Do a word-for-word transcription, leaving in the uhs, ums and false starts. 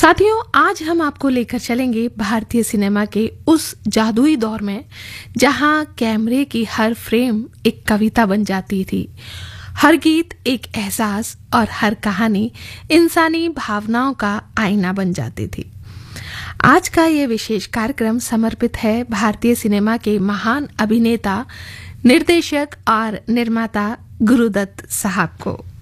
साथियों, आज हम आपको लेकर चलेंगे भारतीय सिनेमा के उस जादुई दौर में जहां कैमरे की हर फ्रेम एक कविता बन जाती थी, हर गीत एक एहसास और हर कहानी इंसानी भावनाओं का आईना बन जाती थी। आज का ये विशेष कार्यक्रम समर्पित है भारतीय सिनेमा के महान अभिनेता, निर्देशक और निर्माता गुरुदत्त साहब को।